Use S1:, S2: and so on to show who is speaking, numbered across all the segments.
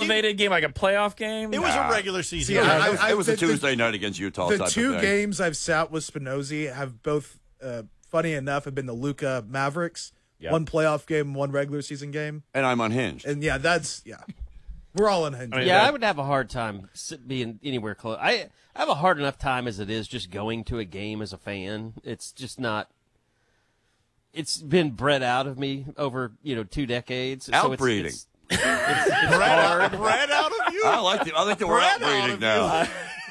S1: elevated game, like a playoff game?
S2: It was a regular season.
S3: It was a Tuesday night against Utah.
S4: The two games I've sat with Spinozzi have both, funny enough, have been the Luka Mavericks. Yep. One playoff game, one regular season game.
S3: And I'm unhinged.
S4: And we're all unhinged.
S5: I would have a hard time being anywhere close. I have a hard enough time as it is just going to a game as a fan. It's just not. It's been bred out of me over 2 decades.
S3: Outbreeding.
S5: So it's hard.
S2: Bred out of you?
S3: I like the word outbreeding now.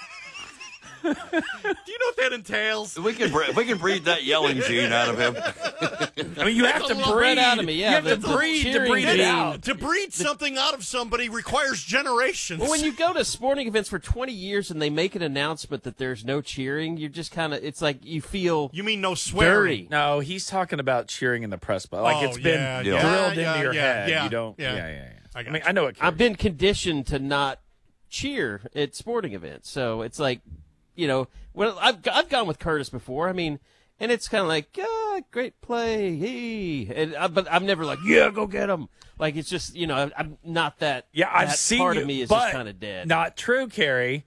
S2: Do you know what that entails?
S3: We can breed that yelling gene out of him.
S1: I mean, you have to breed
S5: out of me. Yeah,
S1: you have to breed it out.
S2: To breed something out of somebody requires generations.
S5: Well, when you go to sporting events for 20 years and they make an announcement that there's no cheering, you're just kind of, it's like you feel
S2: You mean no swearing?
S5: dirty.
S1: No, he's talking about cheering in the press box. Like it's been drilled into your head. You don't. Yeah. I mean, I know it.
S5: I've been conditioned to not cheer at sporting events, so it's like, well, I've gone with Curtis before. I mean, and it's kind of like, great play, but I'm never like, go get him. Like it's just, I'm not that.
S1: Yeah, I've seen
S5: part
S1: you,
S5: of me is
S1: but
S5: just kind of dead.
S1: Not true, Carrie.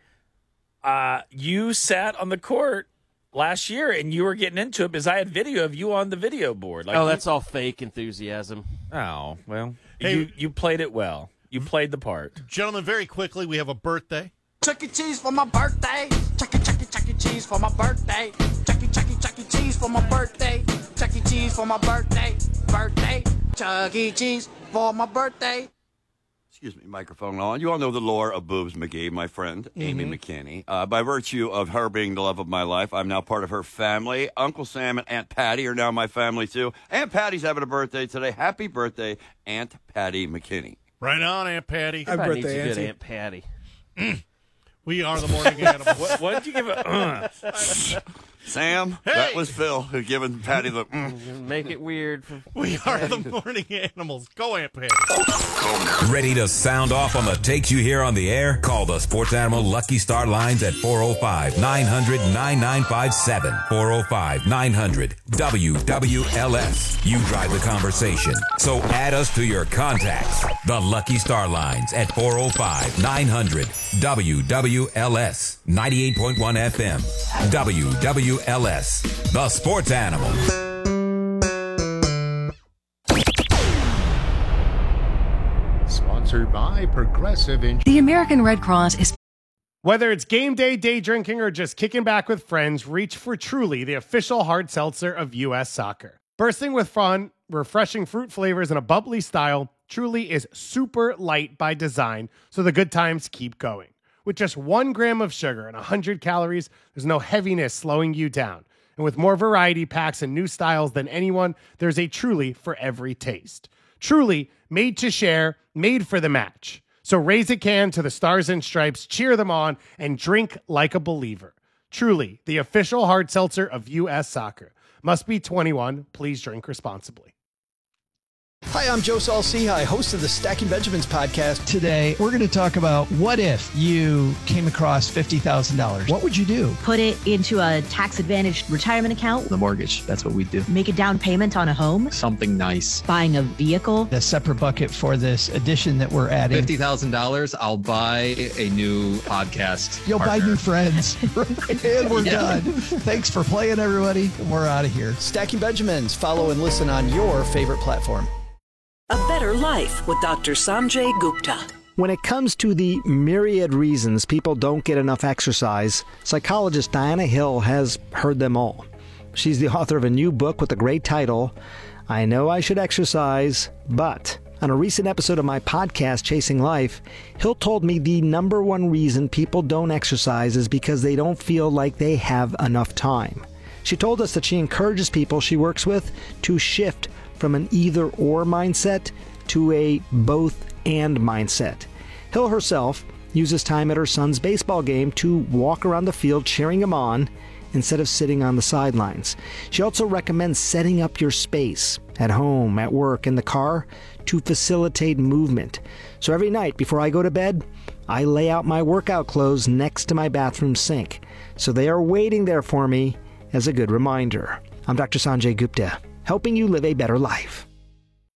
S1: You sat on the court last year and you were getting into it because I had video of you on the video board. Like,
S5: that's all fake enthusiasm.
S1: Oh well, you played it well. You played the part,
S2: gentlemen. Very quickly, we have a birthday.
S6: Chuck E. Cheese for my birthday. Chuck E. Cheese for my birthday. Chuck E. Cheese for my birthday. Chuck E. Cheese for my birthday. Chuck E. Cheese for my birthday.
S3: Excuse me, microphone on. You all know the lore of Boobs McGee, my friend, Amy McKinney. By virtue of her being the love of my life, I'm now part of her family. Uncle Sam and Aunt Patty are now my family, too. Aunt Patty's having a birthday today. Happy birthday, Aunt Patty McKinney.
S2: Right on, Aunt Patty.
S5: Happy birthday, Auntie. Good Aunt Patty.
S2: We are the morning animals.
S1: What did you give it?
S3: Sam, that was Phil who given Patty the
S5: Make it weird.
S2: We are the morning animals. Go, Aunt Patty.
S7: Ready to sound off on the takes you hear on the air? Call the Sports Animal Lucky Star lines at 405-900-9957. 405-900-WWLS. You drive the conversation. So add us to your contacts. The Lucky Star lines at 405-900-WWLS. 98.1 FM. WWLS. The Sports Animal.
S8: Sponsored by Progressive Insurance.
S9: The American Red Cross is...
S10: Whether it's game day, day drinking, or just kicking back with friends, reach for Truly, the official hard seltzer of U.S. Soccer. Bursting with fun, refreshing fruit flavors, and a bubbly style, Truly is super light by design, so the good times keep going. With just 1 gram of sugar and 100 calories, there's no heaviness slowing you down. And with more variety packs and new styles than anyone, there's a Truly for every taste. Truly, made to share, made for the match. So raise a can to the Stars and Stripes, cheer them on, and drink like a believer. Truly, the official hard seltzer of U.S. Soccer. Must be 21. Please drink responsibly.
S11: Hi, I'm Joe Saul-Sehy, host of the Stacking Benjamins podcast.
S12: Today, we're going to talk about what if you came across $50,000. What would you do?
S13: Put it into a tax-advantaged retirement account.
S12: The mortgage, that's what we do.
S13: Make a down payment on a home.
S12: Something nice.
S13: Buying a vehicle.
S12: A separate bucket for this addition that we're adding.
S14: $50,000, I'll buy a new podcast
S12: You'll
S14: partner.
S12: buy new friends. And we're done. Thanks for playing, everybody. We're out of here.
S11: Stacking Benjamins. Follow and listen on your favorite platform.
S15: A Better Life with Dr. Sanjay Gupta.
S16: When it comes to the myriad reasons people don't get enough exercise, psychologist Diana Hill has heard them all. She's the author of a new book with a great title, I Know I Should Exercise, But. On a recent episode of my podcast, Chasing Life, Hill told me the number one reason people don't exercise is because they don't feel like they have enough time. She told us that she encourages people she works with to shift from an either-or mindset to a both-and mindset. Hill herself uses time at her son's baseball game to walk around the field cheering him on instead of sitting on the sidelines. She also recommends setting up your space at home, at work, in the car to facilitate movement. So every night before I go to bed, I lay out my workout clothes next to my bathroom sink. So they are waiting there for me as a good reminder. I'm Dr. Sanjay Gupta, helping you live a better life.